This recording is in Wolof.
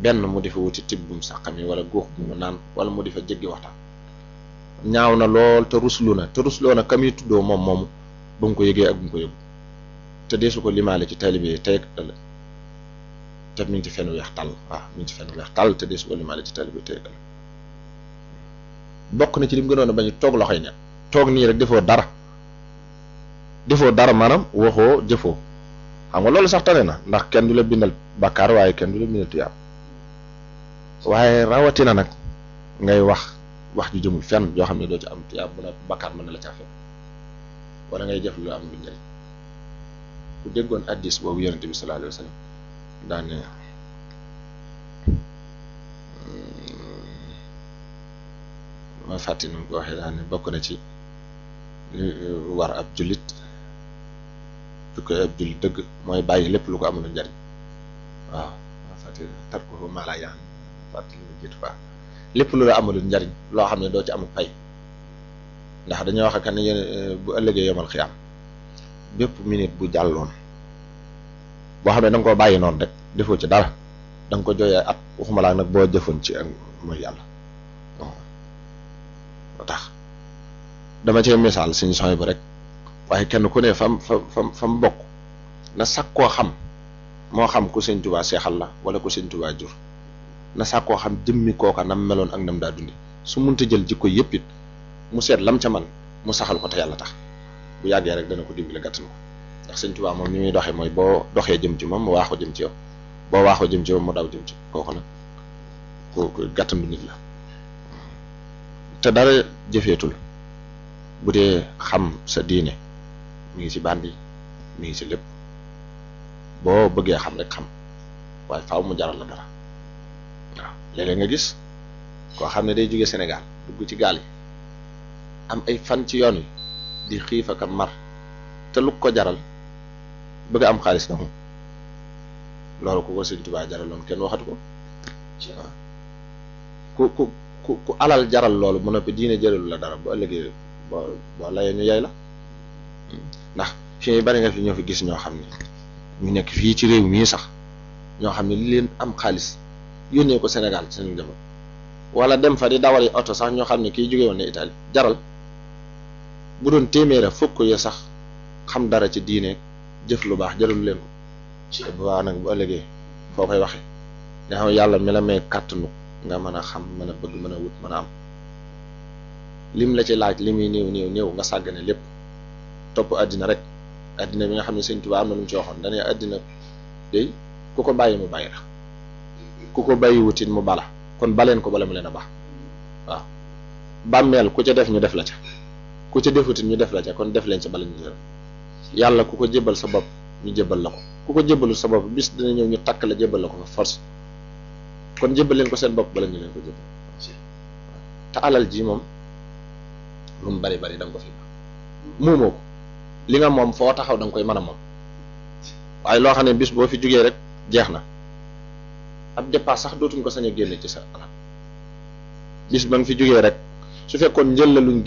benn mu di fa wuti tibbum saqami wala góox bu mu naan wala mu di fa jéggi waxtaan ñaaw na lool te rusloo na kam yi tuddoo moom moomu ba mu ko yëgee ak bu mu ko yëgu te deesu ko limaale ci taalibe yi tey ak ëllëg te mi ngi ci fenn weex tàll waaw mi ngi ci fenn weex tàll te deesu ko limaale ci taalibe yi tey ak ëllëg bokk na ci li mu gënoon a bañ toog loxoy ne toog nii rek defoo dara maanaam waxoo jëfoo xam nga loolu sax tane na ndax kenn du la bindal bàkkaar waaye kenn du la bindal tuyaab waaye rawatina nag ngay wax ju jëmul fenn yoo xam ne doo ci am tuyaab bu la bàkkaar mën na la caa fekk wala ngay jëf lu am lu njëriñ ku déggoon addis boobu yonente bi sallallahu alayhi wa sallam daane ma fàtti nu mu ko waxee daane bokk na ci li war ab jullit du ko ab jullit dëgg mooy bàyyi lépp lu ko amul njariñ waaw ma fàtti tar ko maa laa yaan fàtti lu jiitu fa lépp lu la amul njariñ loo xam ne doo ci amul pay ndax dañoo wax ne bu ëllëgee yomal xiyaam bépp minute bu jàlloon boo xam ne da nga koo bàyyi noonu rek defoo ci dara da nga ko jooyee at waxuma laa nag boo jëfoon ci ak mooy yàlla moo tax dama cee misaal suñu soñ bu rek waaye kenn ku ne fam bokk na sàkkoo xam moo xam ku Sëñ Tuubaa seexal la wala ku Sëñ Tuubaa jur na sàkkoo xam jëmmi kooka nam meloon ak nam daa dundi su munta jël jikko yëpp it mu seet lam ca man mu saxal ko te yàlla tax bu yàggee rek dana ko dimbale gàttan ko ndax Sëñ Tuubaa moom ni muy doxee mooy boo doxee jëm ci moom mu waaxoo jëm ci yow boo waaxoo jëm ci yow mu daw jëm ci kooku nag ku gàttandu nit la te dara jëfeetul bu dee xam sa diine mi ngi ci bandi mi ngi ci lépp boo bëggee xam rek xam waaye faaw mu jaral la dara waaw léeg-léeg nga gis koo xam ne day jóge Sénégal dugg ci gaal yi am ay fan ci yoon wi di xiif ak mar te lu ko jaral bëgg am xaalis na moom loolu ku ko Sëñ Tuubaa jaraloon kenn waxatu ko waaw ku alal jaral loolu mu noppi diine jëralu la dara bu ëllëgee boo layee ñu yay la ndax fii bari nga fi ñoo fi gis ñoo xam ne ñu nekk fii ci réew mii sax ñoo xam ne li leen am xaalis yónnee ko Sénégal seen njaboot wala dem fa di dawali oto sax ñoo xam ne kii jóge woon ne Italie jaral bu doon téeméera fukk ya sax xam dara ci diine jëf lu baax jëralu leen ko te bu baax nag bu ëllëgee foo koy waxee nga xam yàlla mi la may kàttanu nga mën a xam mën a bëgg mën a wut mën a am lim la ci laaj li muy néew nga sàggane lépp topp àddina rek àddina bi nga xam ne Sëñ Tuubaa am na lu mu ci waxoon dañuy àddina day ku ko bàyyi mu bàyyi la ku ko bàyyi wutit mu bala kon baleen ko bala mu leen a baax waaw bàmmeel ku ca def ñu def la ca ku ca defutit ñu def la ca kon def leen ca bala ñu def yàlla ku ko jébbal sa bopp ñu jébbal la ko ku ko jébbalul sa bopp bis dina ñëw ñu takk la jébbal la ko fa force kon jébbal leen ko seen bopp bala ñu leen ko jébbal te alal ji moom lu mu bari da nga ko fi muumoo ko li nga moom foo taxaw da nga koy mën a moom waaye loo xam ne bis boo fi jugee rek jeex na ab dépasse sax dootuñ ko sañ a génne ci sa alal bis ba nga fi jugee rek su fekkoon njël la luñ